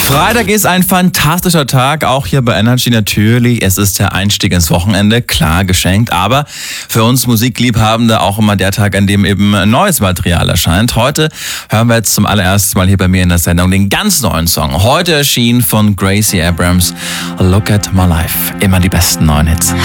Freitag ist ein fantastischer Tag, auch hier bei Energy natürlich. Es ist der Einstieg ins Wochenende, klar geschenkt, aber für uns Musikliebhabende auch immer der Tag, an dem eben neues Material erscheint. Heute hören wir jetzt zum allerersten Mal hier bei mir in der Sendung den ganz neuen Song. Heute erschien von Gracie Abrams, Look at My Life. Immer die besten neuen Hits.